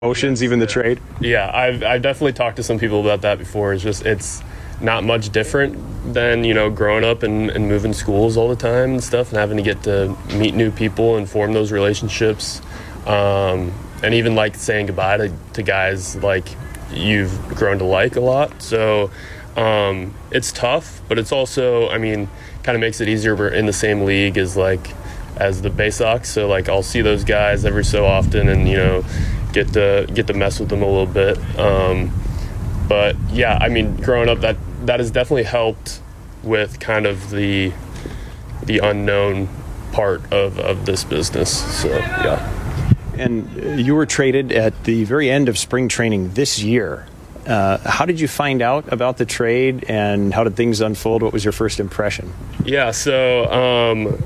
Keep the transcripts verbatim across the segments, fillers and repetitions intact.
Motions, even the trade? Yeah, I've I've definitely talked to some people about that before. It's just it's not much different than, you know, growing up and, and moving schools all the time and stuff, and having to get to meet new people and form those relationships, um, and even like saying goodbye to, to guys like you've grown to like a lot. So um, it's tough, but it's also, I mean, kind of makes it easier. We're in the same league as like as the Bay Sox, so like I'll see those guys every so often, and you know, get to get to mess with them a little bit. Um, but yeah, I mean, growing up, that that has definitely helped with kind of the the unknown part of, of this business. So yeah. And you were traded at the very end of spring training this year. Uh, how did you find out about the trade, and how did things unfold? What was your first impression? Yeah, so um,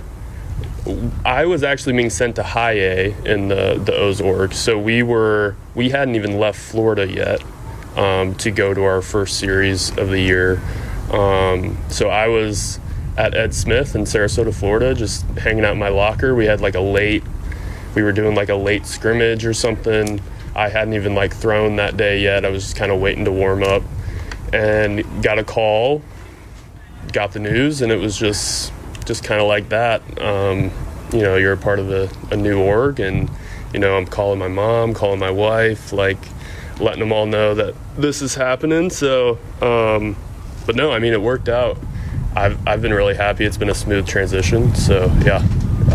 I was actually being sent to High A in the the O's org. So we were we hadn't even left Florida yet um, to go to our first series of the year. Um, so I was at Ed Smith in Sarasota, Florida, just hanging out in my locker. We had like a late, we were doing like a late scrimmage or something. I hadn't even like thrown that day yet. I was just kind of waiting to warm up, and got a call, got the news, and it was just just kind of like that. Um, you know, you're a part of a, a new org, and you know, I'm calling my mom, calling my wife, like letting them all know that this is happening. So, um, but no, I mean, it worked out. I've I've been really happy. It's been a smooth transition. So yeah.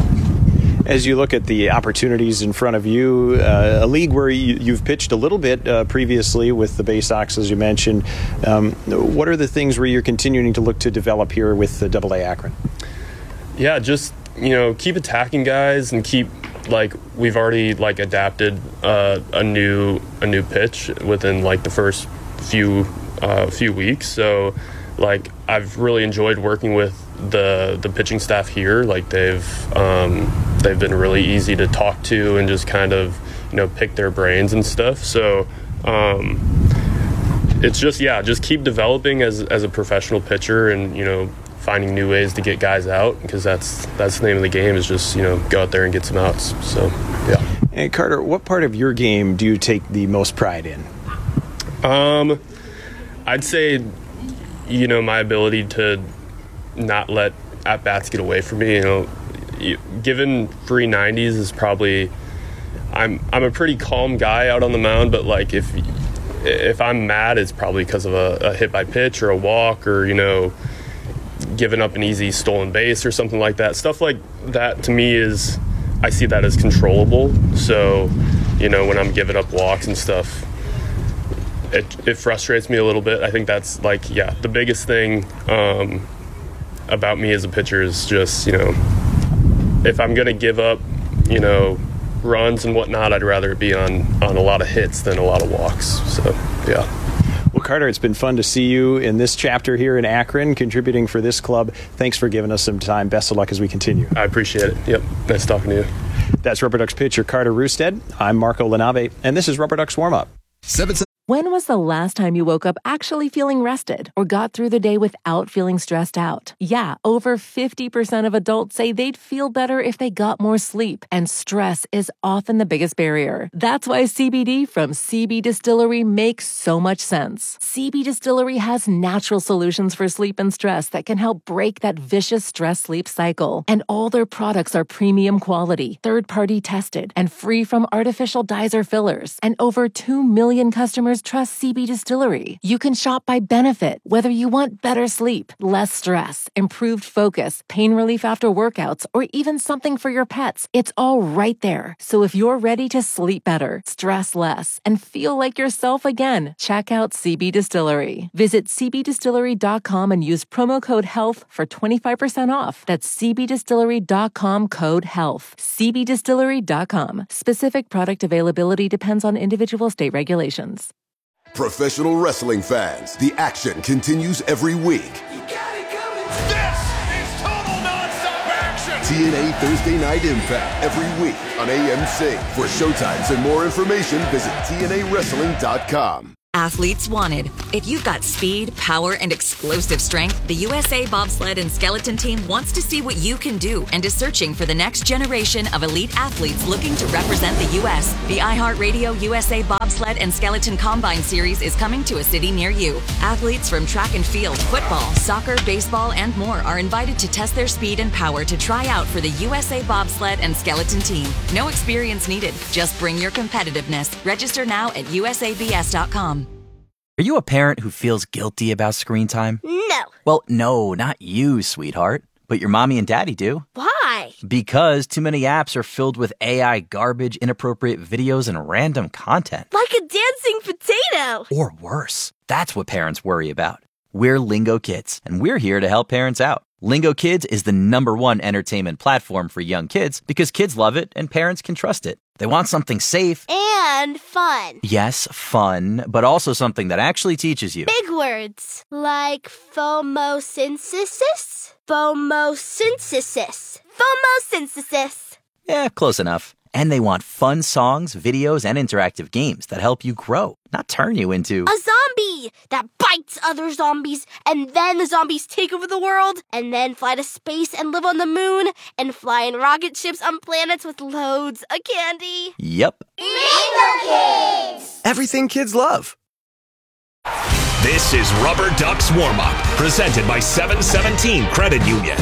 As you look at the opportunities in front of you, uh, a league where you, you've pitched a little bit uh, previously with the Bay Sox, as you mentioned, um, what are the things where you're continuing to look to develop here with the Double A Akron? Yeah, just, you know, keep attacking guys and keep, like, we've already, like, adapted uh, a new a new pitch within, like, the first few uh, few weeks. So, like, I've really enjoyed working with the the pitching staff here. Like, they've um, they've been really easy to talk to and just kind of, you know, pick their brains and stuff. So um, it's just, yeah, just keep developing as as a professional pitcher, and, you know, finding new ways to get guys out, because that's that's the name of the game, is just, you know, go out there and get some outs. So yeah. And Carter, what part of your game do you take the most pride in? Um, I'd say, you know, my ability to not let at-bats get away from me. You know, you, given three nineties is probably, I'm I'm a pretty calm guy out on the mound, but like if if I'm mad, it's probably because of a, a hit by pitch or a walk, or, you know, giving up an easy stolen base or something like that. Stuff like that to me is, I see that as controllable. So, you know, when I'm giving up walks and stuff, it it frustrates me a little bit. I think that's, like, yeah, the biggest thing um, about me as a pitcher is just, you know, if I'm going to give up, you know, runs and whatnot, I'd rather it be on, on a lot of hits than a lot of walks. So, yeah. Well, Carter, it's been fun to see you in this chapter here in Akron, contributing for this club. Thanks for giving us some time. Best of luck as we continue. I appreciate it. Yep. Nice talking to you. That's Rubber Ducks pitcher Carter Roosted. I'm Marco Lanave, and this is Rubber Ducks Warm-Up. Seven. When was the last time you woke up actually feeling rested or got through the day without feeling stressed out? Yeah, over fifty percent of adults say they'd feel better if they got more sleep, and stress is often the biggest barrier. That's why C B D from C B Distillery makes so much sense. C B Distillery has natural solutions for sleep and stress that can help break that vicious stress-sleep cycle. And all their products are premium quality, third-party tested, and free from artificial dyes or fillers. And over two million customers trust C B Distillery. You can shop by benefit, whether you want better sleep, less stress, improved focus, pain relief after workouts, or even something for your pets. It's all right there. So if you're ready to sleep better, stress less, and feel like yourself again, check out C B Distillery. Visit c b distillery dot com and use promo code HEALTH for twenty-five percent off. That's c b distillery dot com, code HEALTH. c b distillery dot com. Specific product availability depends on individual state regulations. Professional wrestling fans, the action continues every week. You got it coming. This is total nonstop action. T N A Thursday Night Impact every week on A M C. For showtimes and more information, visit T N A wrestling dot com. Athletes wanted. If you've got speed, power, and explosive strength, the U S A Bobsled and Skeleton Team wants to see what you can do and is searching for the next generation of elite athletes looking to represent the U S The iHeartRadio U S A Bobsled and Skeleton Combine Series is coming to a city near you. Athletes from track and field, football, soccer, baseball, and more are invited to test their speed and power to try out for the U S A Bobsled and Skeleton Team. No experience needed. Just bring your competitiveness. Register now at U S A B S dot com. Are you a parent who feels guilty about screen time? No. Well, no, not you, sweetheart. But your mommy and daddy do. Why? Because too many apps are filled with A I garbage, inappropriate videos, and random content. Like a dancing potato. Or worse. That's what parents worry about. We're Lingo Kids, and we're here to help parents out. Lingo Kids is the number one entertainment platform for young kids because kids love it and parents can trust it. They want something safe. And fun. Yes, fun, but also something that actually teaches you. Big words. Like phomosynthesis? Phomosynthesis. Phomosynthesis. Yeah, close enough. And they want fun songs, videos, and interactive games that help you grow, not turn you into a zombie that bites other zombies, and then the zombies take over the world, and then fly to space and live on the moon, and fly in rocket ships on planets with loads of candy. Yep. Lingo Kids! Everything kids love. This is Rubber Ducks Warm-Up, presented by seven seventeen Credit Union.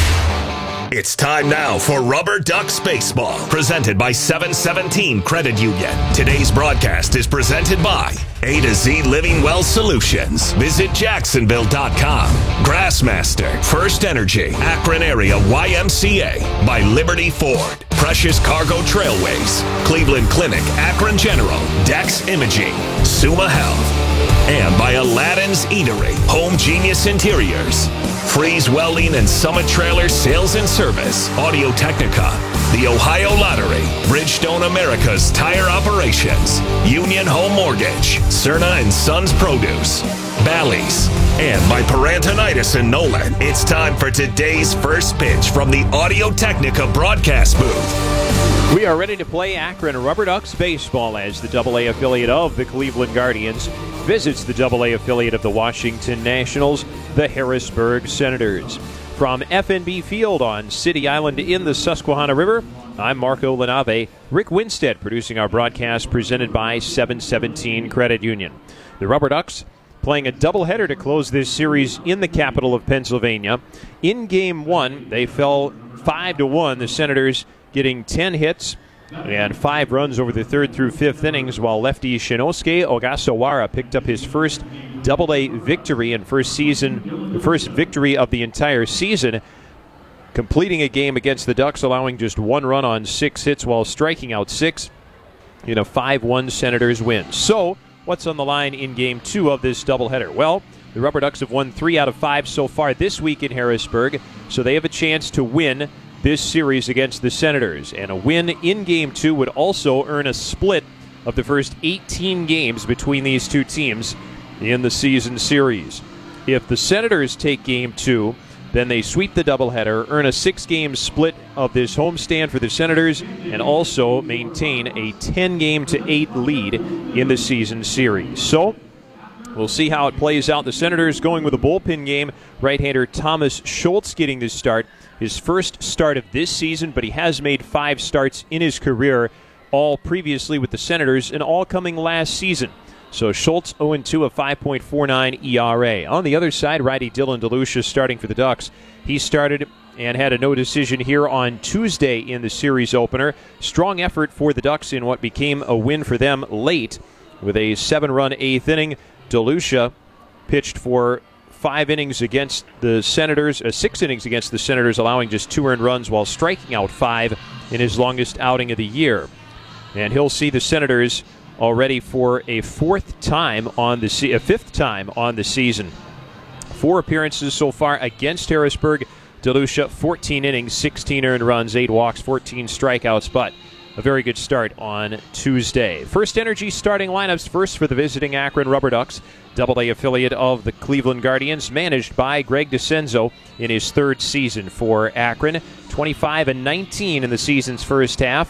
It's time now for Rubber Ducks Baseball, presented by seven seventeen Credit Union. Today's broadcast is presented by A to Z Living Well Solutions. Visit Jacksonville dot com. Grassmaster, First Energy, Akron Area Y M C A, by Liberty Ford, Precious Cargo Trailways, Cleveland Clinic, Akron General, Dex Imaging, Suma Health, and by Aladdin's Eatery, Home Genius Interiors, Freeze Welding and Summit Trailer Sales and Service, Audio Technica, the Ohio Lottery, Bridgestone America's Tire Operations, Union Home Mortgage, Cerna and Sons Produce, Bally's, and by Parantonitis and Nolan. It's time for today's first pitch from the Audio Technica broadcast booth. We are ready to play Akron Rubber Ducks baseball as the double A affiliate of the Cleveland Guardians visits the double A affiliate of the Washington Nationals, the Harrisburg Senators. From F N B Field on City Island in the Susquehanna River, I'm Marco Lanave. Rick Winstead producing our broadcast presented by seven seventeen Credit Union. The Rubber Ducks playing a doubleheader to close this series in the capital of Pennsylvania. In game one, they fell five to one. The Senators getting ten hits and five runs over the third through fifth innings, while lefty Shinosuke Ogasawara picked up his first double-A victory and first season, the first victory of the entire season, completing a game against the Ducks, allowing just one run on six hits while striking out six in a five one Senators win. So, what's on the line in game two of this doubleheader? Well, the Rubber Ducks have won three out of five so far this week in Harrisburg, so they have a chance to win this series against the Senators. And a win in game two would also earn a split of the first eighteen games between these two teams in the season series. If the Senators take game two, then they sweep the doubleheader, earn a six-game split of this homestand for the Senators, and also maintain a ten-game to eight lead in the season series. So, we'll see how it plays out. The Senators going with a bullpen game. Right-hander Thomas Schultz getting this start. His first start of this season, but he has made five starts in his career, all previously with the Senators, and all coming last season. So Schultz oh and two, a five point four nine E R A. On the other side, righty Dylan DeLucia starting for the Ducks. He started and had a no decision here on Tuesday in the series opener. Strong effort for the Ducks in what became a win for them late with a seven-run eighth inning. DeLucia pitched for five innings against the Senators, uh, six innings against the Senators, allowing just two earned runs while striking out five in his longest outing of the year. And he'll see the Senators already for a fourth time on the se- a fifth time on the season. Four appearances so far against Harrisburg. DeLucia, fourteen innings, sixteen earned runs, eight walks, fourteen strikeouts, but a very good start on Tuesday. First Energy starting lineups first for the visiting Akron Rubber Ducks, double-A affiliate of the Cleveland Guardians, managed by Greg DeCenzo in his third season for Akron. twenty-five and nineteen in the season's first half.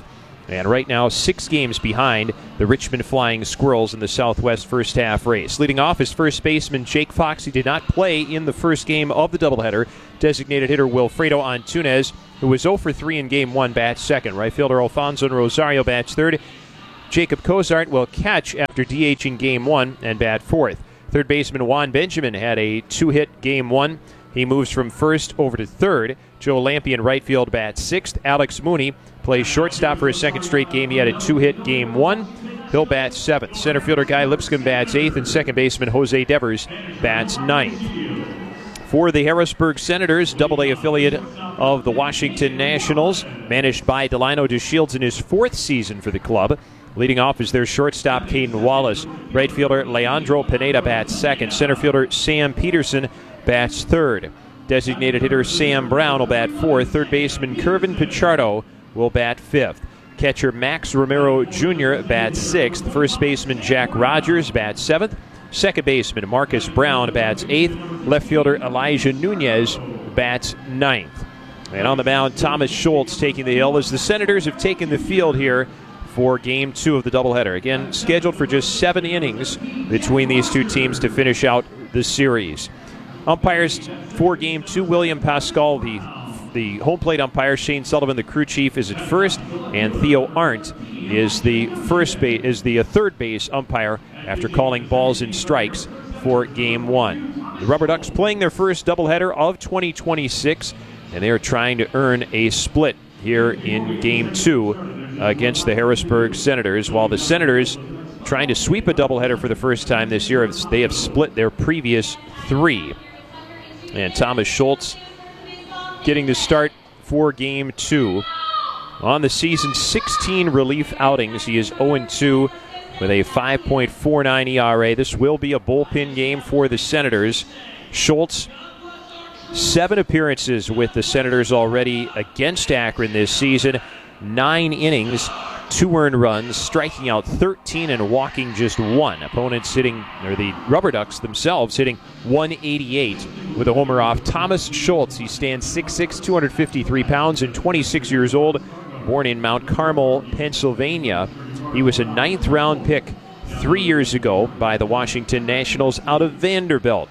And right now, six games behind the Richmond Flying Squirrels in the Southwest first half race. Leading off is first baseman Jake Fox. He did not play in the first game of the doubleheader. Designated hitter Wilfredo Antunez, who was oh for three in game one, bats second. Right fielder Alfonso Rosario bats third. Jacob Cozart will catch after D H in game one and bat fourth. Third baseman Juan Benjamin had a two-hit game one. He moves from first over to third. Joe Lampe in right field bats sixth. Alex Mooney plays shortstop for his second straight game. He had a two-hit game one. He'll bat seventh. Center fielder Guy Lipscomb bats eighth, and second baseman Jose Devers bats ninth. For the Harrisburg Senators, double-A affiliate of the Washington Nationals, managed by Delino DeShields in his fourth season for the club. Leading off is their shortstop, Caden Wallace. Right fielder Leandro Pineda bats second. Center fielder Sam Peterson bats third. Designated hitter Sam Brown will bat fourth. Third baseman Kervin Pichardo will bat fifth. Catcher Max Romero Junior bats sixth. First baseman Jack Rogers bats seventh. Second baseman Marcus Brown bats eighth. Left fielder Elijah Nunez bats ninth. And on the mound, Thomas Schultz taking the hill as the Senators have taken the field here for game two of the doubleheader. Again, scheduled for just seven innings between these two teams to finish out the series. Umpires for game two, William Pascal, the the home plate umpire. Shane Sullivan, the crew chief, is at first, and Theo Arndt is the first base is the uh, third base umpire after calling balls and strikes for game one. The Rubber Ducks playing their first doubleheader of twenty twenty-six, and they are trying to earn a split here in game two against the Harrisburg Senators, while the Senators trying to sweep a doubleheader for the first time this year. They have split their previous three. And Thomas Schultz getting the start for game two. On the season, sixteen relief outings. He is oh and two with a five point four nine E R A. This will be a bullpen game for the Senators. Schultz, seven appearances with the Senators already against Akron this season. Nine innings, two earned runs, striking out thirteen and walking just one. Opponents hitting, or the Rubber Ducks themselves hitting one eighty-eight with a homer off. Thomas Schultz, he stands six six, two hundred fifty-three pounds, and twenty-six years old, born in Mount Carmel, Pennsylvania. He was a ninth round pick three years ago by the Washington Nationals out of Vanderbilt.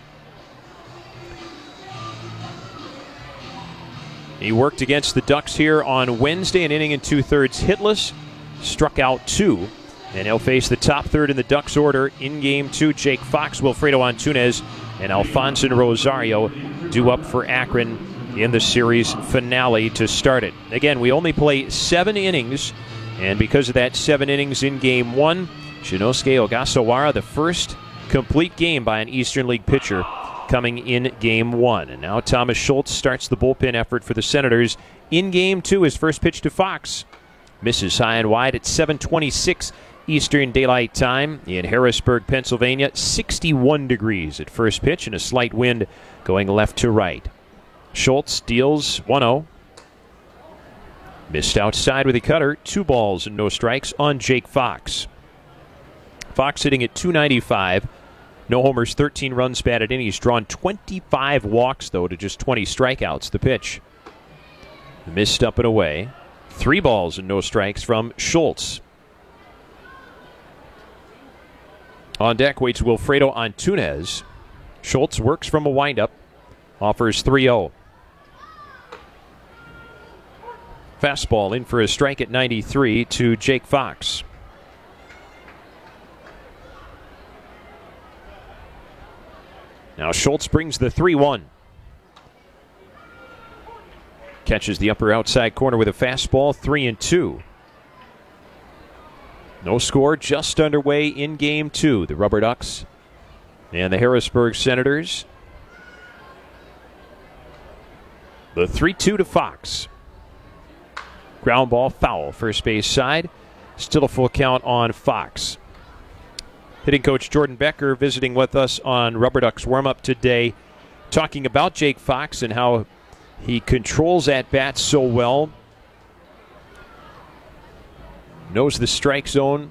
He worked against the Ducks here on Wednesday, an inning and two-thirds hitless, struck out two, and he'll face the top third in the Ducks order in game two. Jake Fox, Wilfredo Antunez, and Alfonso Rosario due up for Akron in the series finale to start it. Again, we only play seven innings, and because of that seven innings in game one, Shinosuke Ogasawara, the first complete game by an Eastern League pitcher, coming in game one. And now Thomas Schultz starts the bullpen effort for the Senators in game two. His first pitch to Fox misses high and wide at seven twenty-six Eastern Daylight Time in Harrisburg, Pennsylvania. sixty-one degrees at first pitch and a slight wind going left to right. Schultz deals one oh. Missed outside with a cutter. Two balls and no strikes on Jake Fox. Fox hitting at two ninety-five. No homers, thirteen runs batted in. He's drawn twenty-five walks, though, to just twenty strikeouts. The pitch missed up and away. Three balls and no strikes from Schultz. On deck waits Wilfredo Antunez. Schultz works from a windup. Offers three oh. Fastball in for a strike at ninety-three to Jake Fox. Now Schultz brings the three one. Catches the upper outside corner with a fastball, three and two. No score, just underway in game two. The Rubber Ducks and the Harrisburg Senators. The three two to Fox. Ground ball foul, first base side. Still a full count on Fox. Hitting coach Jordan Becker visiting with us on Rubber Ducks warm-up today, talking about Jake Fox and how he controls at-bats so well. Knows the strike zone.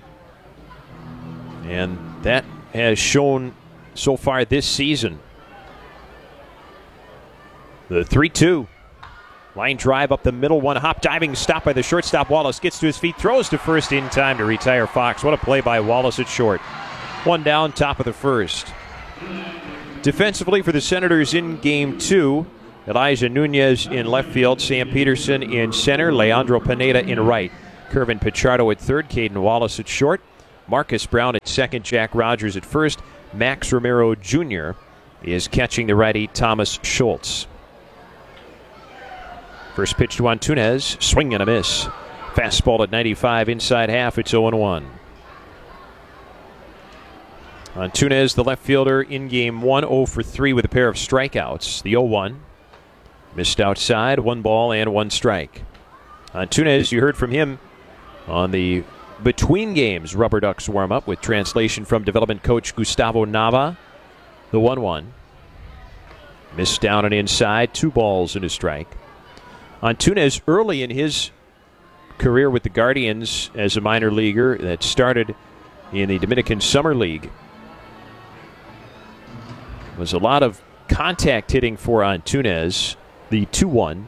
And that has shown so far this season. The three two. Line drive up the middle, one hop, diving stop by the shortstop. Wallace gets to his feet, throws to first in time to retire Fox. What a play by Wallace at short. One down, top of the first. Defensively for the Senators in game two, Elijah Nunez in left field, Sam Peterson in center, Leandro Pineda in right. Kervin Pichardo at third, Caden Wallace at short, Marcus Brown at second, Jack Rogers at first. Max Romero Junior is catching the righty Thomas Schultz. First pitch to Antunez, swing and a miss. Fastball at ninety-five, inside half, it's oh one. Antunez, the left fielder, in game one, oh for three with a pair of strikeouts. The oh one. Missed outside, one ball and one strike. Antunez, you heard from him on the Between Games Rubber Ducks warm-up with translation from development coach Gustavo Nava. The one one. Missed down and inside, two balls and a strike. Antunez, early in his career with the Guardians as a minor leaguer that started in the Dominican Summer League, was a lot of contact hitting for Antunez. The two one.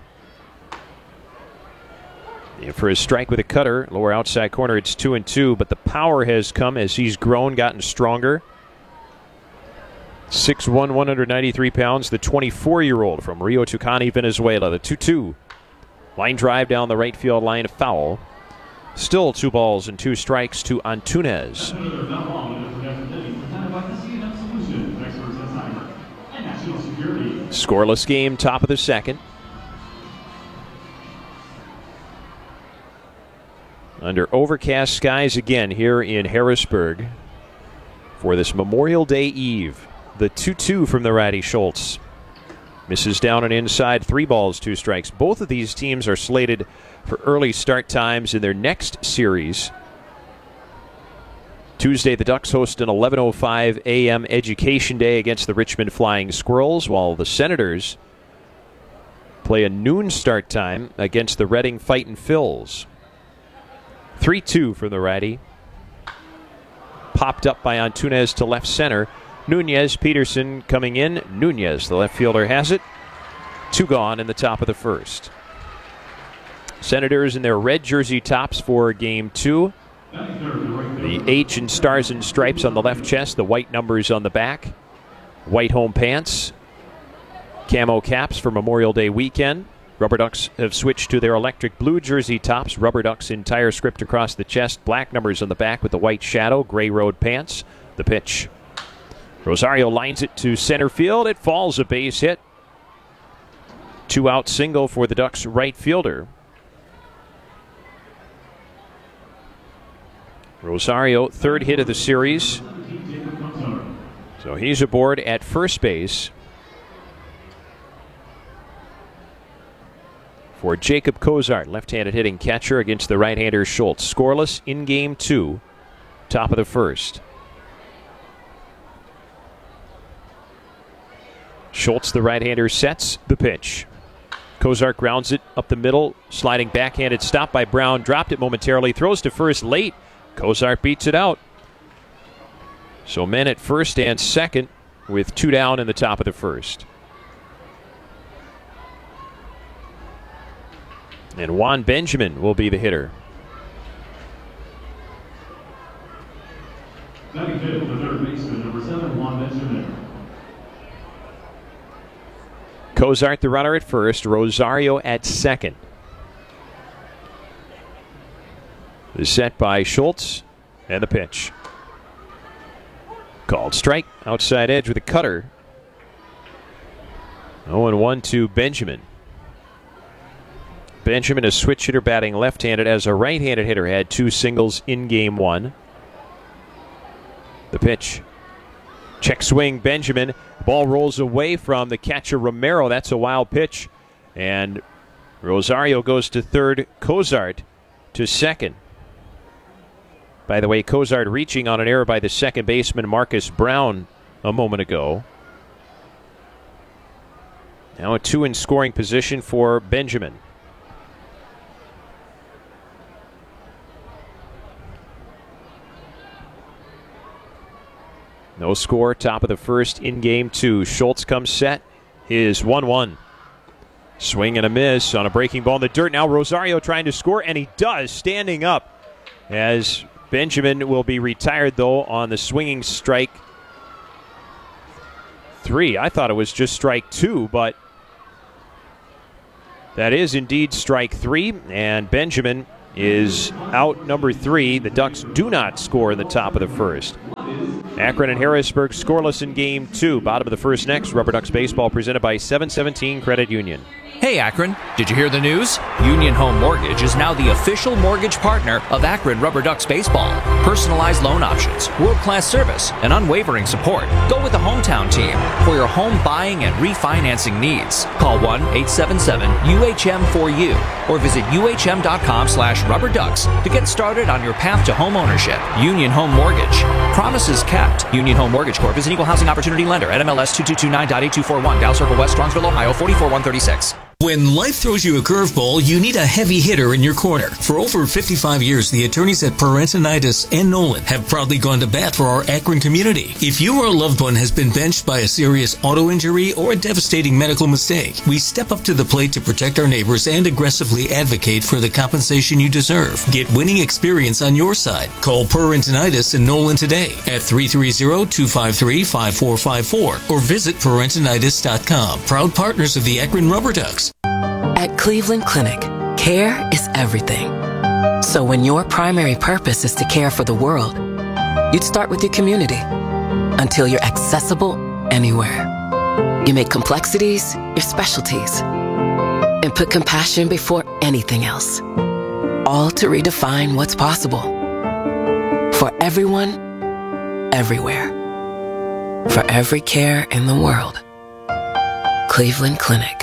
And for his strike with a cutter, lower outside corner, it's two and two, but the power has come as he's grown, gotten stronger. six one, one hundred ninety-three pounds, the twenty-four-year-old from Rio Tucani, Venezuela. The two two. Line drive down the right field line, foul. Still two balls and two strikes to Antunez. Scoreless game, top of the second. Under overcast skies again here in Harrisburg for this Memorial Day Eve. The two two from the righty Schultz. Misses down and inside, three balls, two strikes. Both of these teams are slated for early start times in their next series. Tuesday, the Ducks host an eleven oh five a.m. Education Day against the Richmond Flying Squirrels, while the Senators play a noon start time against the Reading Fightin' Phils. three two from the righty. Popped up by Antunez to left center. Nunez, Peterson coming in. Nunez, the left fielder, has it. Two gone in the top of the first. Senators in their red jersey tops for game two. The H and stars and stripes on the left chest, the white numbers on the back. White home pants. Camo caps for Memorial Day weekend. Rubber Ducks have switched to their electric blue jersey tops. Rubber Ducks entire script across the chest. Black numbers on the back with the white shadow. Gray road pants. The pitch. Rosario lines it to center field. It falls, a base hit. Two out single for the Ducks right fielder. Rosario, third hit of the series. So he's aboard at first base for Jacob Cozart, left-handed hitting catcher against the right-hander Schultz. Scoreless in game two, top of the first. Schultz, the right-hander, sets the pitch. Cozart grounds it up the middle, sliding backhanded stop by Brown, dropped it momentarily, throws to first late. Cozart beats it out. So men at first and second with two down in the top of the first. And Juan Benjamin will be the hitter. Batting fifth, the third baseman, number seven, Juan Benjamin. Cozart, the runner at first. Rosario at second. The set by Schultz, and the pitch. Called strike, outside edge with a cutter. oh and one to Benjamin. Benjamin, a switch hitter, batting left-handed, as a right-handed hitter, had two singles in game one. The pitch. Check swing, Benjamin. Ball rolls away from the catcher Romero. That's a wild pitch. And Rosario goes to third. Cozart to second. By the way, Cozart reaching on an error by the second baseman Marcus Brown a moment ago. Now a two in scoring position for Benjamin. No score, top of the first in game two. Schultz comes set. His one one. Swing and a miss on a breaking ball in the dirt. Now Rosario trying to score, and he does, standing up. As Benjamin will be retired, though, on the swinging strike three. I thought it was just strike two, but that is indeed strike three, and Benjamin is out number three. The Ducks do not score in the top of the first. Akron and Harrisburg scoreless in game two. Bottom of the first next. Rubber Ducks baseball presented by seven seventeen Credit Union. Hey Akron, did you hear the news? Union Home Mortgage is now the official mortgage partner of Akron Rubber Ducks baseball. Personalized loan options, world-class service, and unwavering support. Go with the hometown team for your home buying and refinancing needs. Call one eight seven seven U H M four U or visit U H M dot com slash rubber ducks to get started on your path to home ownership. Union Home Mortgage. Promises kept. Union Home Mortgage Corp is an equal housing opportunity lender at M L S two two two nine dot eight two four one, Dallas Circle West, Strongsville, Ohio, four four one three six. When life throws you a curveball, you need a heavy hitter in your corner. For over fifty-five years, the attorneys at Parentinitis and Nolan have proudly gone to bat for our Akron community. If you or a loved one has been benched by a serious auto injury or a devastating medical mistake, we step up to the plate to protect our neighbors and aggressively advocate for the compensation you deserve. Get winning experience on your side. Call Parentinitis and Nolan today at three three zero, two five three, five four five four or visit parentinitis dot com. Proud partners of the Akron Rubber Ducks. At Cleveland Clinic, care is everything. So when your primary purpose is to care for the world, you'd start with your community until you're accessible anywhere. You make complexities your specialties and put compassion before anything else, all to redefine what's possible. For everyone, everywhere. For every care in the world. Cleveland Clinic.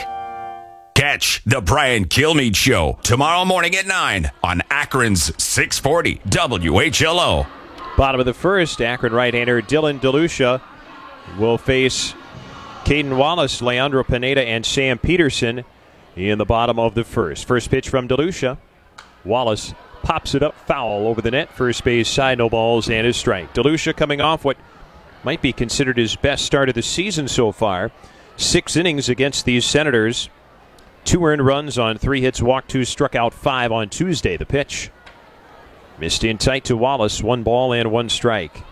Catch the Brian Kilmeade Show tomorrow morning at nine on Akron's six forty W H L O. Bottom of the first, Akron right-hander Dylan DeLucia will face Caden Wallace, Leandro Pineda, and Sam Peterson in the bottom of the first. First pitch from DeLucia. Wallace pops it up foul over the net. First base side, no balls and a strike. DeLucia coming off what might be considered his best start of the season so far. Six innings against these Senators. Two earned runs on three hits, walked two, struck out five on Tuesday. The pitch missed in tight to Wallace. One ball and one strike.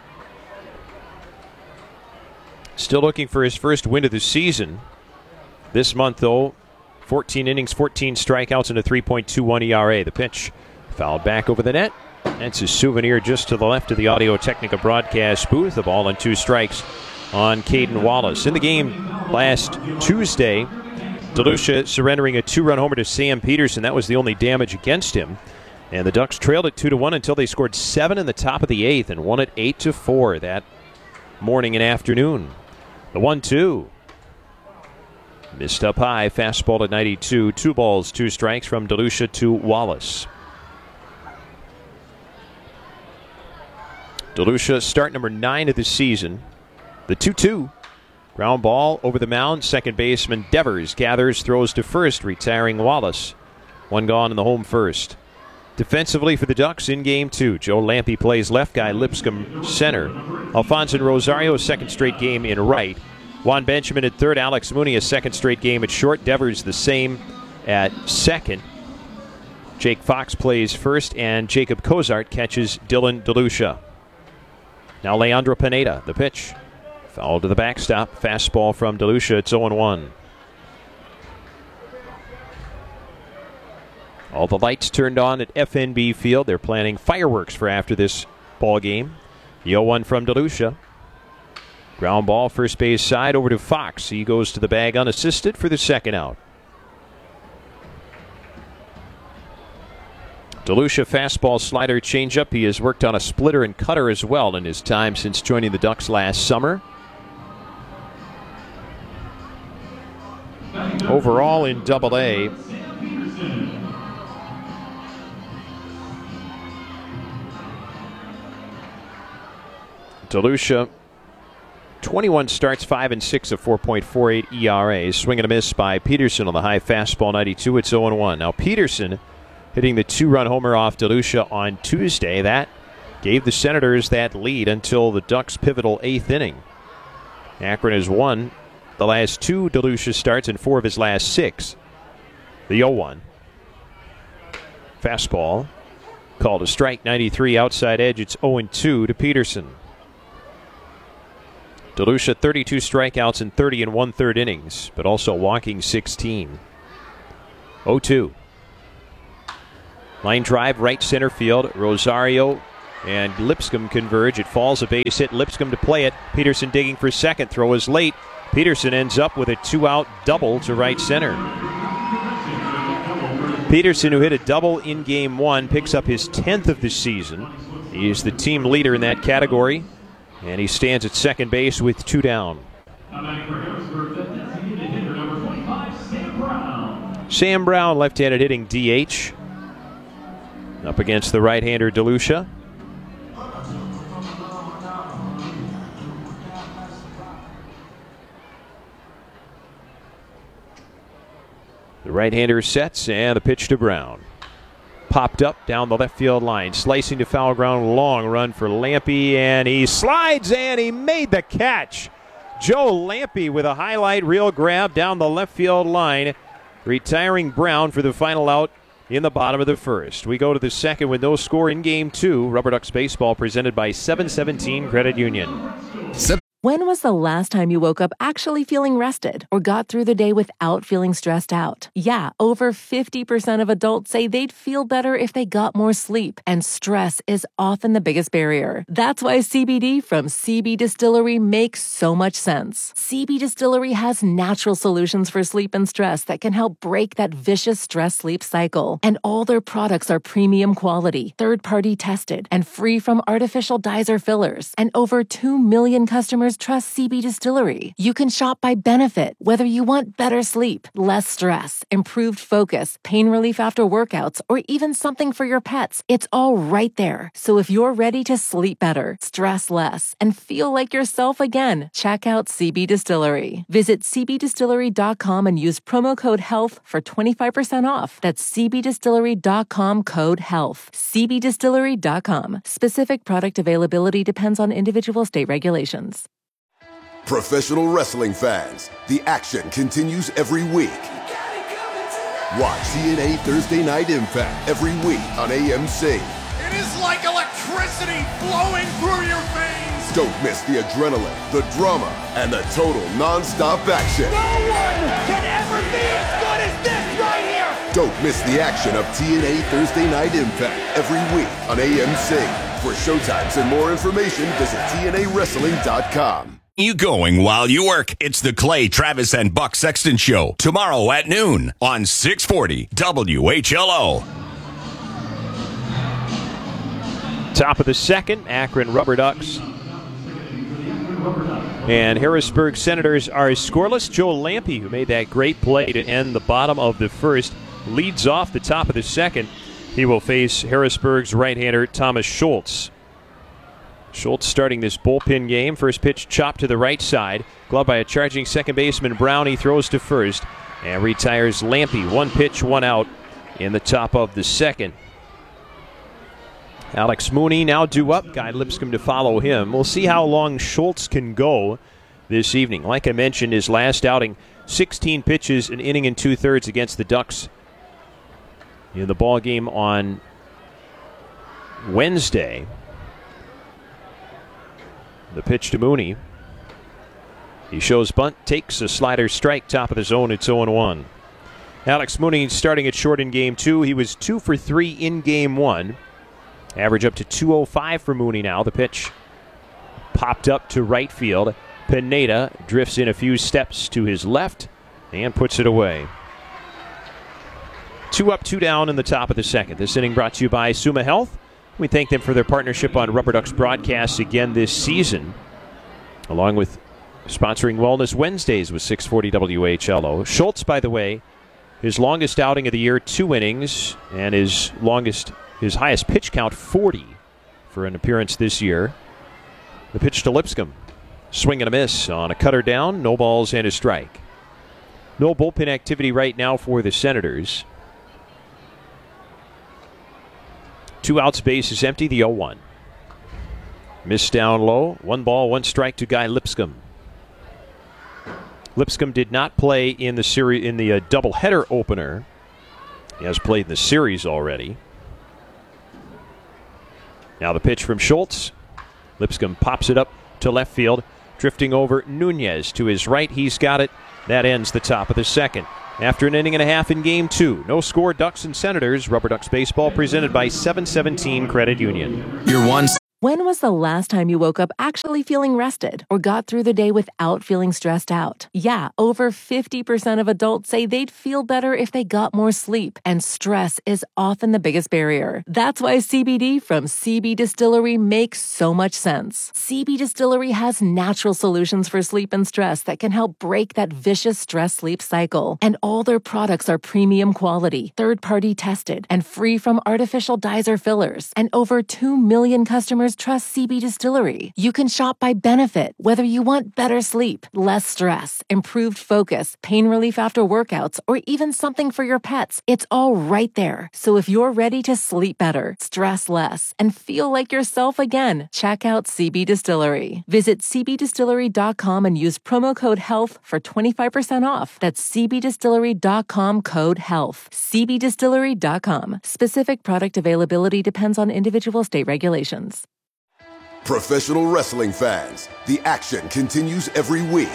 Still looking for his first win of the season. This month, though, fourteen innings, fourteen strikeouts, and a three point two one E R A. The pitch fouled back over the net. That's a souvenir just to the left of the Audio Technica broadcast booth. A ball and two strikes on Caden Wallace. In the game last Tuesday, DeLucia surrendering a two-run homer to Sam Peterson. That was the only damage against him. And the Ducks trailed it two to one until they scored seven in the top of the eighth and won it eight to four that morning and afternoon. The one two. Missed up high, fastball at ninety-two. Two balls, two strikes from DeLucia to Wallace. DeLucia start number nine of the season. The two two. Ground ball over the mound. Second baseman Devers gathers, throws to first, retiring Wallace. One gone in the home first. Defensively for the Ducks in game two, Joe Lampe plays left, Guy Lipscomb center. Alfonso Rosario, second straight game in right. Juan Benjamin at third. Alex Mooney, a second straight game at short. Devers the same at second. Jake Fox plays first, and Jacob Cozart catches Dylan DeLucia. Now Leandro Pineda, the pitch. Foul to the backstop. Fastball from DeLucia. It's oh one. All the lights turned on at F N B Field. They're planning fireworks for after this ball game. The oh one from DeLucia. Ground ball, first base side, over to Fox. He goes to the bag unassisted for the second out. DeLucia fastball, slider, changeup. He has worked on a splitter and cutter as well in his time since joining the Ducks last summer. Overall in Double A, DeLucia, twenty-one starts, five and six, a four point four eight E R A. Swing and a miss by Peterson on the high fastball, ninety-two. It's oh one. Now Peterson hitting the two-run homer off DeLucia on Tuesday. That gave the Senators that lead until the Ducks' pivotal eighth inning. Akron has won the last two DeLucia starts and four of his last six. The oh one. Fastball called a strike, ninety-three outside edge. It's oh and two to Peterson. DeLucia, thirty-two strikeouts in thirty and one-third innings, but also walking sixteen. oh two. Line drive, right center field. Rosario and Lipscomb converge. It falls, a base hit. Lipscomb to play it. Peterson digging for second. Throw is late. Peterson ends up with a two-out double to right center. Peterson, who hit a double in game one, picks up his tenth of the season. He is the team leader in that category, and he stands at second base with two down. Sam Brown, left-handed hitting D H, up against the right-hander DeLucia. The right-hander sets, and the pitch to Brown. Popped up down the left field line, slicing to foul ground, long run for Lampe, and he slides, and he made the catch. Joe Lampe with a highlight reel grab down the left field line, retiring Brown for the final out in the bottom of the first. We go to the second with no score in game two. Rubber Ducks baseball presented by seven seventeen Credit Union. When was the last time you woke up actually feeling rested or got through the day without feeling stressed out? Yeah, over fifty percent of adults say they'd feel better if they got more sleep, and stress is often the biggest barrier. That's why C B D from C B Distillery makes so much sense. C B Distillery has natural solutions for sleep and stress that can help break that vicious stress-sleep cycle. And all their products are premium quality, third-party tested, and free from artificial dyes or fillers. And over two million customers trust C B Distillery. You can shop by benefit, whether you want better sleep, less stress, improved focus, pain relief after workouts, or even something for your pets. It's all right there. So if you're ready to sleep better, stress less, and feel like yourself again, check out C B Distillery. Visit c b distillery dot com and use promo code HEALTH for twenty-five percent off. That's c b distillery dot com code HEALTH. c b distillery dot com. Specific product availability depends on individual state regulations. Professional wrestling fans, the action continues every week. Watch T N A Thursday Night Impact every week on A M C. It is like electricity flowing through your veins. Don't miss the adrenaline, the drama, and the total non-stop action. No one can ever be as good as this right here. Don't miss the action of T N A Thursday Night Impact every week on A M C. For showtimes and more information, visit T N A wrestling dot com. You going while you work. It's the Clay Travis and Buck Sexton Show tomorrow at noon on six forty W H L O. Top of the second, Akron Rubber Ducks and Harrisburg Senators are scoreless. Joe Lampe, who made that great play to end the bottom of the first, leads off the top of the second. He will face Harrisburg's right-hander Thomas Schultz. Schultz starting this bullpen game. First pitch chopped to the right side. Gloved by a charging second baseman Brown. He throws to first and retires Lampe. One pitch, one out in the top of the second. Alex Mooney now due up. Guy Lipscomb to follow him. We'll see how long Schultz can go this evening. Like I mentioned, his last outing, sixteen pitches, an inning and two-thirds against the Ducks in the ball game on Wednesday. The pitch to Mooney. He shows bunt, takes a slider strike, top of the zone. It's oh and one. Alex Mooney starting at short in game two. He was two for three in game one. Average up to two oh five for Mooney now. The pitch popped up to right field. Pineda drifts in a few steps to his left and puts it away. Two up, two down in the top of the second. This inning brought to you by Suma Health. We thank them for their partnership on Rubber Ducks broadcasts again this season, along with sponsoring Wellness Wednesdays with six forty W H L O. Schultz, by the way, his longest outing of the year, two innings, and his longest, his highest pitch count, forty for an appearance this year. The pitch to Lipscomb. Swing and a miss on a cutter down, no balls and a strike. No bullpen activity right now for the Senators. Two outs, base is empty, the oh one. Miss down low, one ball, one strike to Guy Lipscomb. Lipscomb did not play in the series in the uh, doubleheader opener. He has played in the series already. Now the pitch from Schultz. Lipscomb pops it up to left field, drifting over Nunez to his right. He's got it. That ends the top of the second. After an inning and a half in game two, no score, Ducks and Senators. Rubber Ducks baseball presented by seven seventeen Credit Union. Your one. When was the last time you woke up actually feeling rested or got through the day without feeling stressed out? Yeah, over fifty percent of adults say they'd feel better if they got more sleep, and stress is often the biggest barrier. That's why C B D from C B Distillery makes so much sense. C B Distillery has natural solutions for sleep and stress that can help break that vicious stress-sleep cycle. And all their products are premium quality, third-party tested, and free from artificial dyes or fillers. And over two million customers trust C B Distillery. You can shop by benefit, whether you want better sleep, less stress, improved focus, pain relief after workouts, or even something for your pets. It's all right there. So if you're ready to sleep better, stress less, and feel like yourself again, check out C B Distillery. Visit c b distillery dot com and use promo code HEALTH for twenty-five percent off. That's c b distillery dot com code HEALTH. c b distillery dot com. Specific product availability depends on individual state regulations. Professional wrestling fans, the action continues every week.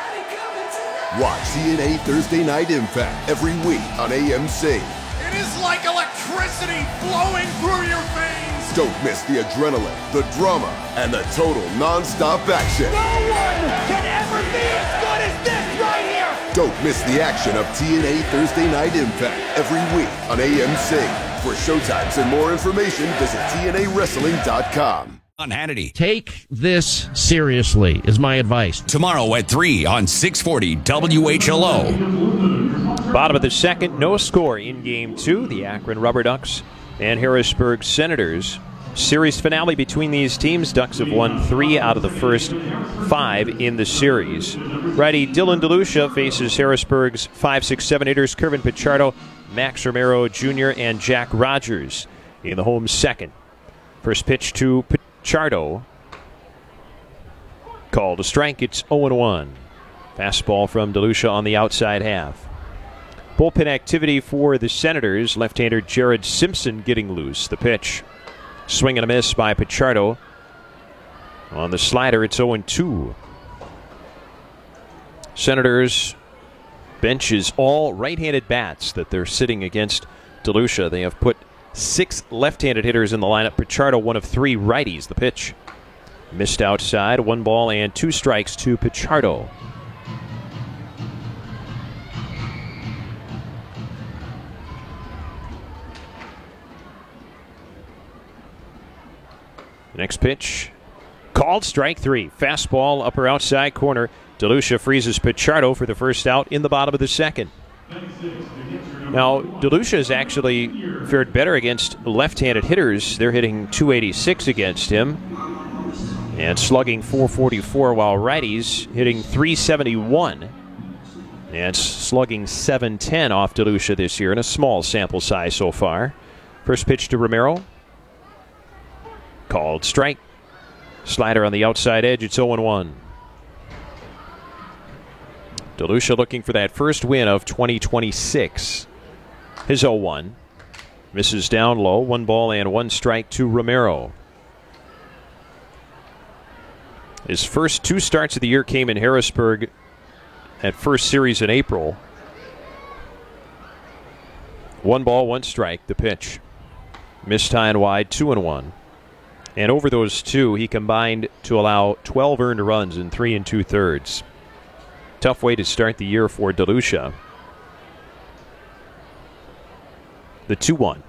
Watch T N A Thursday Night Impact every week on A M C. It is like electricity flowing through your veins. Don't miss the adrenaline, the drama, and the total non-stop action. No one can ever be as good as this right here. Don't miss the action of T N A Thursday Night Impact every week on A M C. For showtimes and more information, visit T N A wrestling dot com. On Hannity. Take this seriously, is my advice. Tomorrow at three on six forty W H L O. Bottom of the second, no score in game two. The Akron Rubber Ducks and Harrisburg Senators. Series finale between these teams. Ducks have won three out of the first five in the series. Righty Dylan DeLucia faces Harrisburg's five six seven hitters Kervin Pichardo, Max Romero Junior, and Jack Rogers in the home second. First pitch to Pichardo. Called a strike. It's oh and one. Fastball from DeLucia on the outside half. Bullpen activity for the Senators. Left-hander Jared Simpson getting loose. The pitch. Swing and a miss by Pichardo. On the slider, it's oh and two. Senators benches all right-handed bats that they're sitting against DeLucia. They have put six left-handed hitters in the lineup. Pichardo, one of three righties. The pitch. Missed outside. One ball and two strikes to Pichardo. Next pitch, called strike three. Fastball, upper outside corner. DeLucia freezes Pichardo for the first out in the bottom of the second. Now, DeLucia has actually fared better against left-handed hitters. They're hitting two eighty-six against him and slugging four forty-four, while righties hitting three seventy-one and slugging seven ten off DeLucia this year in a small sample size so far. First pitch to Romero. Called strike. Slider on the outside edge. It's oh and one. DeLucia looking for that first win of twenty twenty-six. His oh one. Misses down low. One ball and one strike to Romero. His first two starts of the year came in Harrisburg at first series in April. One ball, one strike. The pitch. Missed high and wide. Two and one. And over those two, he combined to allow twelve earned runs in three and two thirds. Tough way to start the year for DeLucia. The two one.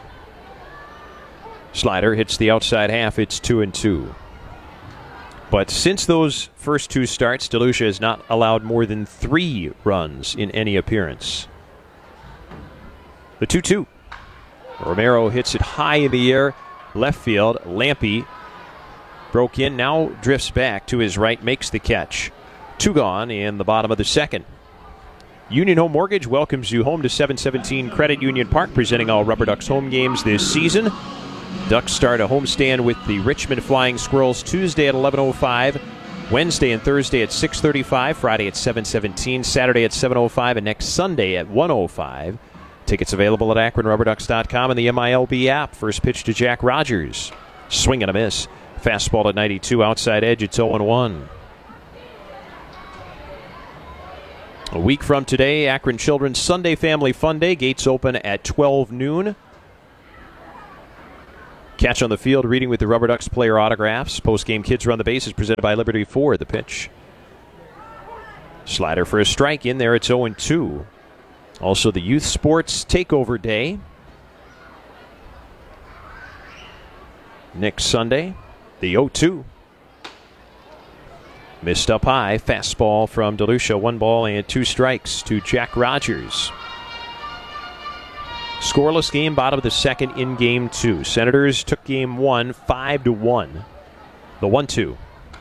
Slider hits the outside half. It's two and two. But since those first two starts, DeLucia has not allowed more than three runs in any appearance. The two two. Romero hits it high in the air. Left field, Lampe broke in, now drifts back to his right, makes the catch. Two gone in the bottom of the second. Union Home Mortgage welcomes you home to seven seventeen Credit Union Park, presenting all Rubber Ducks home games this season. Ducks start a homestand with the Richmond Flying Squirrels Tuesday at eleven oh five. Wednesday and Thursday at six thirty-five, Friday at seven seventeen, Saturday at seven oh five, and next Sunday at one oh five. Tickets available at akron rubber ducks dot com and the M I L B app. First pitch to Jack Rogers. Swing and a miss. Fastball at ninety-two, outside edge. It's oh and one. A week from today, Akron Children's Sunday Family Fun Day. Gates open at twelve noon. Catch on the field, reading with the Rubber Ducks player autographs. Post-game Kids Run the Bases presented by Liberty Ford. The pitch. Slider for a strike in there. It's oh and two. Also the Youth Sports Takeover Day. Next Sunday, the oh two. Missed up high. Fastball from DeLucia. One ball and two strikes to Jack Rogers. Scoreless game, bottom of the second in game two. Senators took game one, five to one. The one two.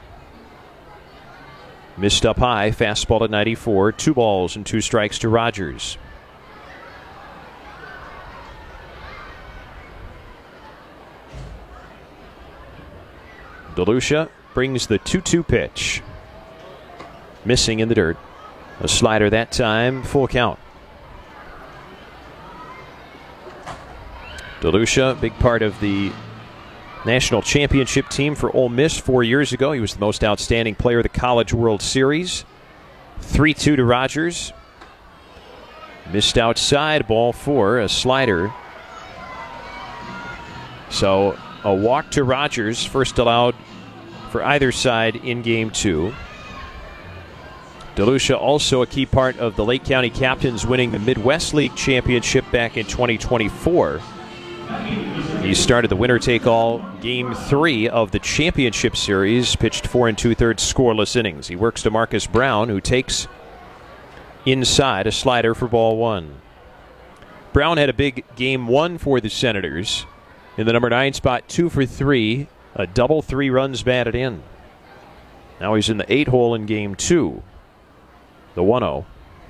Missed up high, fastball at ninety-four. Two balls and two strikes to Rogers. DeLucia brings the two two pitch. Missing in the dirt. A slider that time, full count. DeLucia, big part of the national championship team for Ole Miss four years ago. He was the most outstanding player of the College World Series. three two to Rogers. Missed outside, ball four, a slider. So a walk to Rogers, first allowed for either side in game two. DeLucia also a key part of the Lake County Captains winning the Midwest League Championship back in twenty twenty-four. He started the winner-take-all game three of the championship series, pitched four and two-thirds scoreless innings. He works to Marcus Brown, who takes inside a slider for ball one. Brown had a big game one for the Senators. In the number nine spot, two for three, a double, three runs batted in. Now he's in the eight hole in game two. The one oh.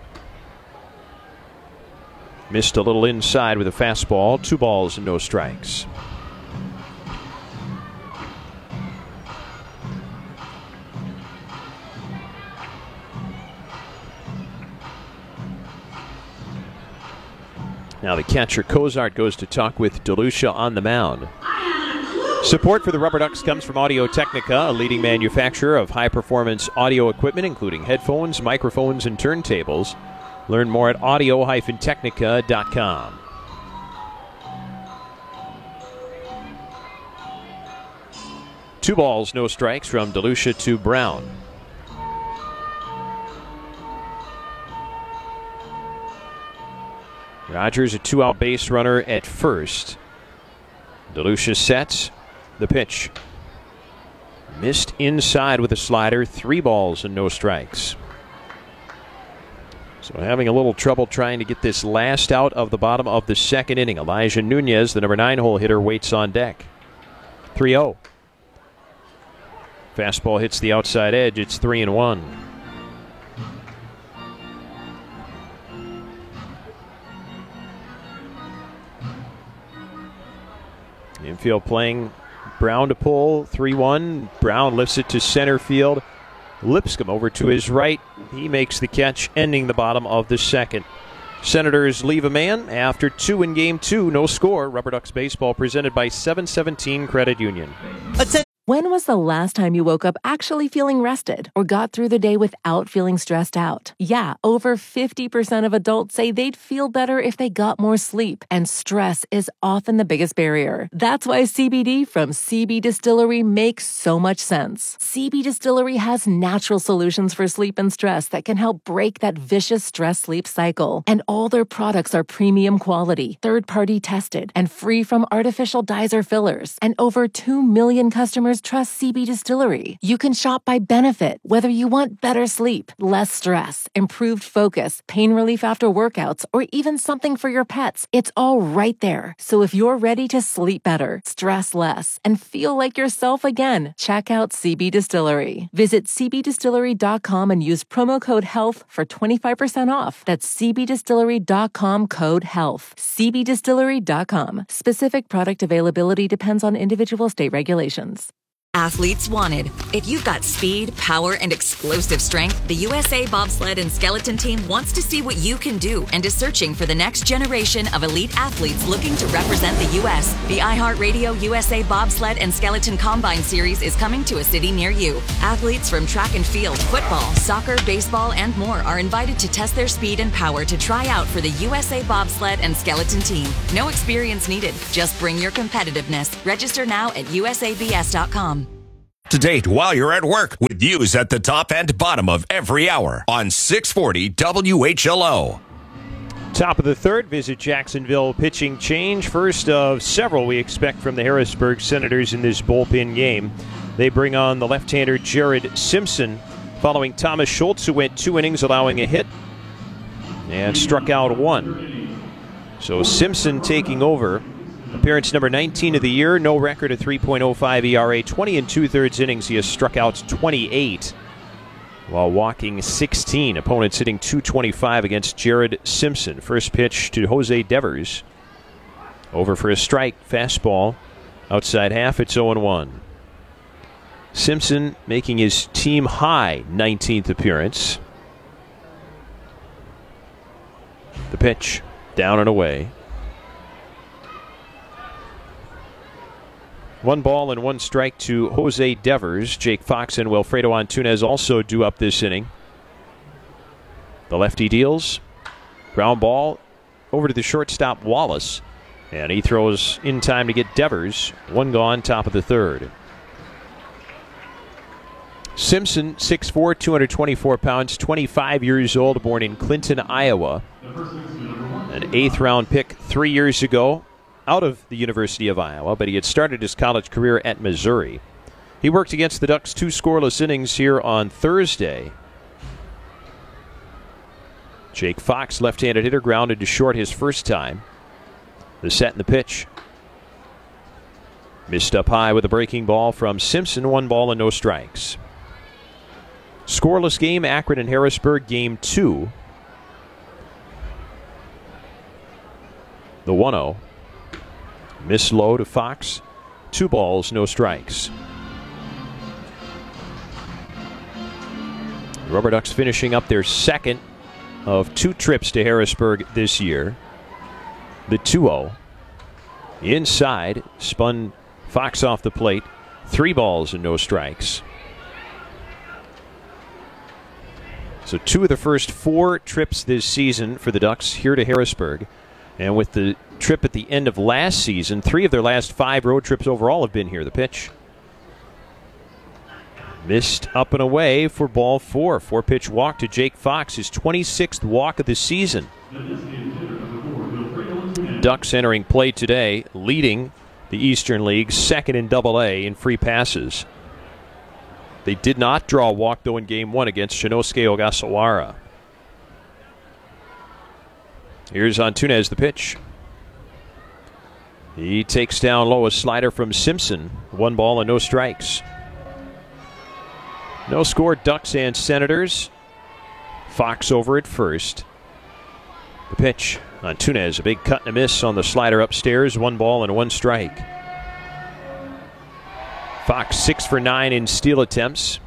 Missed a little inside with a fastball. Two balls and no strikes. Now the catcher Cozart goes to talk with DeLucia on the mound. Support for the Rubber Ducks comes from Audio-Technica, a leading manufacturer of high-performance audio equipment, including headphones, microphones, and turntables. Learn more at audio dash technica dot com. Two balls, no strikes from DeLucia to Brown. Rogers, a two-out base runner at first. DeLucia sets the pitch. Missed inside with a slider. Three balls and no strikes. So having a little trouble trying to get this last out of the bottom of the second inning. Elijah Nunez, the number nine hole hitter, waits on deck. three oh. Fastball hits the outside edge. It's three and one. Infield playing. Brown to pull. three one. Brown lifts it to center field. Lipscomb over to his right. He makes the catch, ending the bottom of the second. Senators leave a man after two in game two. No score. Rubber Ducks baseball presented by seven seventeen Credit Union. When was the last time you woke up actually feeling rested or got through the day without feeling stressed out? Yeah, over fifty percent of adults say they'd feel better if they got more sleep, and stress is often the biggest barrier. That's why C B D from C B Distillery makes so much sense. C B Distillery has natural solutions for sleep and stress that can help break that vicious stress-sleep cycle. And all their products are premium quality, third-party tested, and free from artificial dyes or fillers. And over two million customers trust C B Distillery. You can shop by benefit, whether you want better sleep, less stress, improved focus, pain relief after workouts, or even something for your pets. It's all right there. So if you're ready to sleep better, stress less, and feel like yourself again, check out C B Distillery. Visit c b distillery dot com and use promo code HEALTH for twenty-five percent off. That's c b distillery dot com code HEALTH. c b distillery dot com. Specific product availability depends on individual state regulations. Athletes wanted. If you've got speed, power, and explosive strength, the U S A Bobsled and Skeleton Team wants to see what you can do and is searching for the next generation of elite athletes looking to represent the U S The iHeartRadio U S A Bobsled and Skeleton Combine Series is coming to a city near you. Athletes from track and field, football, soccer, baseball, and more are invited to test their speed and power to try out for the U S A Bobsled and Skeleton Team. No experience needed. Just bring your competitiveness. Register now at U S A B S dot com. To date while you're at work with news at the top and bottom of every hour on six forty W H L O. Top of the third, visit Jacksonville pitching change. First of several we expect from the Harrisburg Senators in this bullpen game. They bring on the left-hander Jared Simpson following Thomas Schultz, who went two innings allowing a hit and struck out one. So Simpson taking over. Appearance number nineteen of the year, no record, a three point oh five E R A, twenty and two-thirds innings. He has struck out twenty-eight while walking sixteen. Opponents hitting two twenty-five against Jared Simpson. First pitch to Jose Devers. Over for a strike, fastball. Outside half, it's oh and one. Simpson making his team high nineteenth appearance. The pitch, down and away. One ball and one strike to Jose Devers. Jake Fox and Wilfredo Antunez also due up this inning. The lefty deals. Ground ball over to the shortstop Wallace. And he throws in time to get Devers. One gone, top of the third. Simpson, six foot four, two hundred twenty-four pounds, twenty-five years old, born in Clinton, Iowa. An eighth round pick three years ago. Out of the University of Iowa, but he had started his college career at Missouri. He worked against the Ducks two scoreless innings here on Thursday. Jake Fox, left-handed hitter, grounded to short his first time. The set and the pitch. Missed up high with a breaking ball from Simpson, one ball and no strikes. Scoreless game, Akron and Harrisburg, game two. The one oh. Miss low to Fox. Two balls, no strikes. Rubber Ducks finishing up their second of two trips to Harrisburg this year. The two oh. Inside, spun Fox off the plate. Three balls and no strikes. So two of the first four trips this season for the Ducks here to Harrisburg. And with the trip at the end of last season, three of their last five road trips overall have been here. The pitch. Missed up and away for ball four. Four-pitch walk to Jake Fox, his twenty-sixth walk of the season. Ducks entering play today, leading the Eastern League, second in Double A in free passes. They did not draw a walk, though, in Game one against Shinosuke Ogasawara. Here's Antunez, the pitch. He takes down low, a slider from Simpson. One ball and no strikes. No score, Ducks and Senators. Fox over at first. The pitch. Antunez, a big cut and a miss on the slider upstairs. One ball and one strike. Fox six for nine in steal attempts.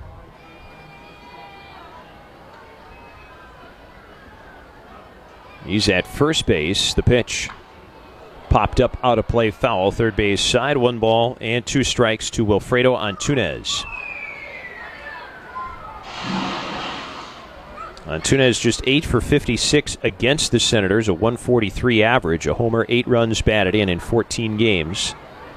He's at first base. The pitch popped up out of play, foul. Third base side. One ball and two strikes to Wilfredo Antunez. Antunez just eight for fifty-six against the Senators, a one forty-three average, a homer, eight runs batted in in fourteen games.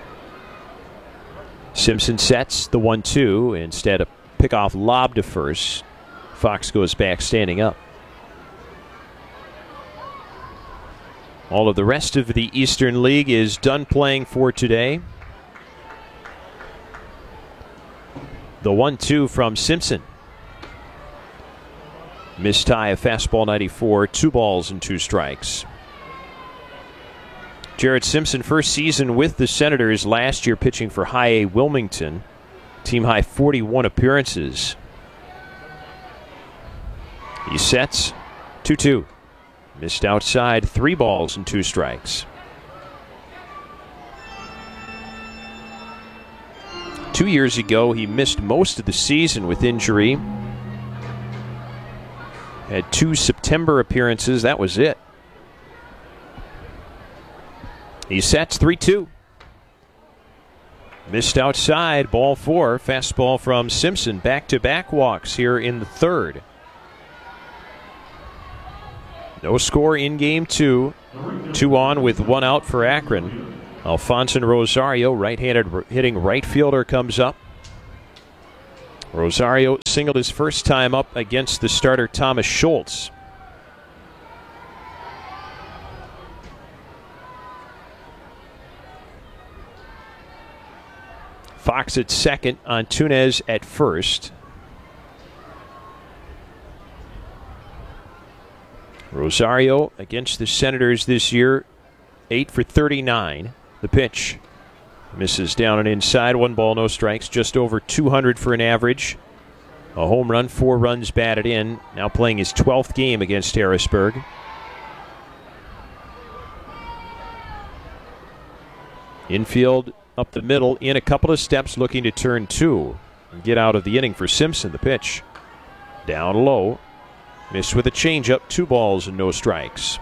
Simpson sets the one two. Instead, a pickoff lob to first. Fox goes back standing up. All of the rest of the Eastern League is done playing for today. The one two from Simpson. Missed high, a fastball ninety-four, two balls and two strikes. Jared Simpson, first season with the Senators, last year pitching for High A Wilmington. Team high forty-one appearances. He sets two two. Missed outside, three balls and two strikes. Two years ago, he missed most of the season with injury. Had two September appearances. That was it. He sets three two. Missed outside, ball four. Fastball from Simpson. Back-to-back walks here in the third. No score in game two. Two on with one out for Akron. Alfonso Rosario, right-handed hitting right fielder, comes up. Rosario singled his first time up against the starter Thomas Schultz. Fox at second, Antunes at first. Rosario against the Senators this year, eight for thirty-nine. The pitch misses down and inside. One ball, no strikes. Just over two hundred for an average. A home run, four runs batted in. Now playing his twelfth game against Harrisburg. Infield up the middle, in a couple of steps, looking to turn two and get out of the inning for Simpson. The pitch down low. Missed with a changeup, two balls and no strikes.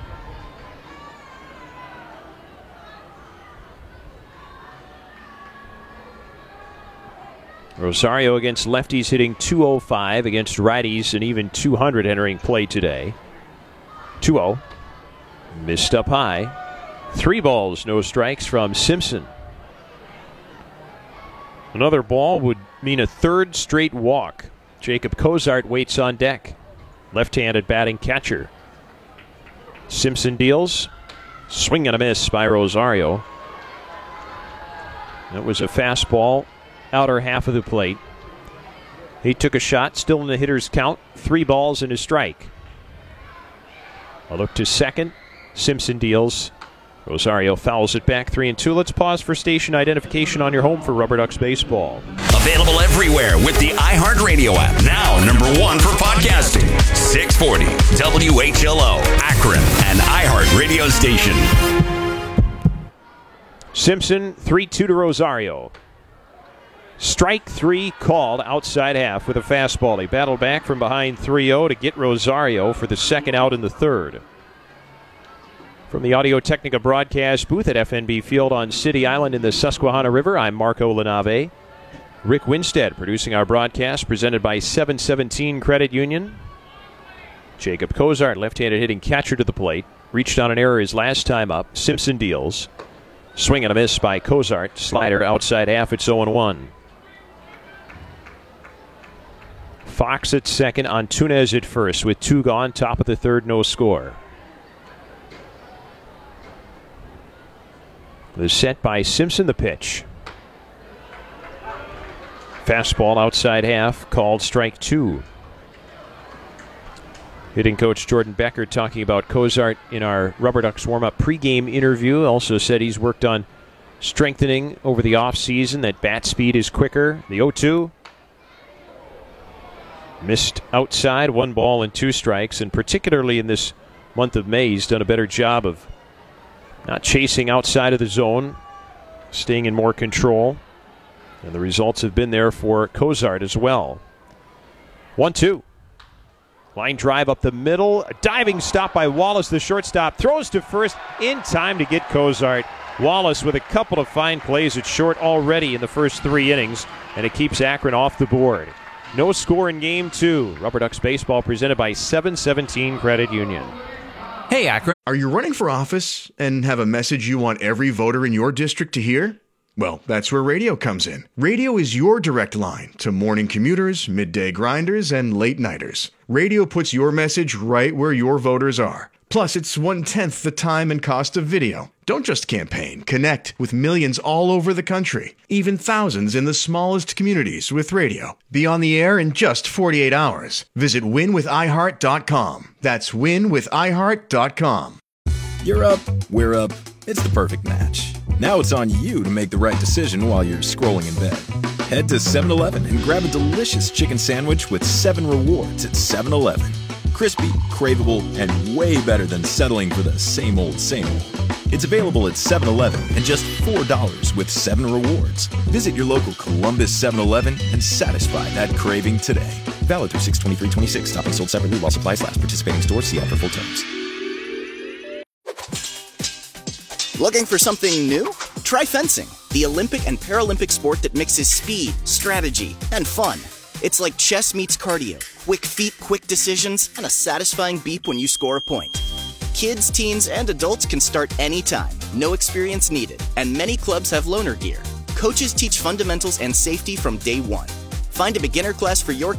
Rosario against lefties hitting two oh five, against righties and even two hundred entering play today. two oh. Missed up high. Three balls, no strikes from Simpson. Another ball would mean a third straight walk. Jacob Cozart waits on deck. Left-handed batting catcher. Simpson deals. Swing and a miss by Rosario. That was a fastball, outer half of the plate. He took a shot, still in the hitter's count. Three balls and a strike. A look to second. Simpson deals. Rosario fouls it back, three and two. Let's pause for station identification on your home for Rubber Ducks baseball. Available everywhere with the iHeartRadio app. Now number one for podcasting. six forty W H L O, Akron, an iHeart radio station. Simpson, three two to Rosario. Strike three called outside half with a fastball. He battled back from behind three oh to get Rosario for the second out in the third. From the Audio-Technica broadcast booth at F N B Field on City Island in the Susquehanna River, I'm Marco Lanave. Rick Winstead producing our broadcast, presented by seven seventeen Credit Union. Jacob Cozart, left-handed hitting catcher, to the plate. Reached on an error his last time up. Simpson deals. Swing and a miss by Cozart. Slider outside half. It's oh and one. Fox at second. Antunes at first with two gone. Top of the third, no score. The set by Simpson, the pitch. Fastball outside half, called strike two. Hitting coach Jordan Becker talking about Cozart in our Rubber Ducks warm-up pregame interview. Also said he's worked on strengthening over the offseason, that bat speed is quicker. The oh two. Missed outside, one ball and two strikes, and particularly in this month of May, he's done a better job of not chasing outside of the zone, staying in more control. And the results have been there for Cozart as well. one two. Line drive up the middle. A diving stop by Wallace, the shortstop. Throws to first in time to get Cozart. Wallace with a couple of fine plays at short already in the first three innings, and it keeps Akron off the board. No score in game two. Rubber Ducks baseball presented by seven seventeen Credit Union. Hey, Akron. Are you running for office and have a message you want every voter in your district to hear? Well, that's where radio comes in. Radio is your direct line to morning commuters, midday grinders, and late nighters. Radio puts your message right where your voters are. Plus, it's one-tenth the time and cost of video. Don't just campaign. Connect with millions all over the country, even thousands in the smallest communities with radio. Be on the air in just forty-eight hours. Visit win with i heart dot com. That's win with i heart dot com. You're up, we're up. It's the perfect match. Now it's on you to make the right decision while you're scrolling in bed. Head to seven eleven and grab a delicious chicken sandwich with seven rewards at seven eleven. Crispy, craveable, and way better than settling for the same old, same old. It's available at seven eleven and just four dollars with seven rewards. Visit your local Columbus seven eleven and satisfy that craving today. Valid through six twenty-three twenty-six. Topping sold separately while supplies last. Participating stores. See ad for full terms. Looking for something new? Try fencing, the Olympic and Paralympic sport that mixes speed, strategy, and fun. It's like chess meets cardio. Quick feet, quick decisions, and a satisfying beep when you score a point. Kids, teens, and adults can start anytime. No experience needed. And many clubs have loaner gear. Coaches teach fundamentals and safety from day one. Find a beginner class for your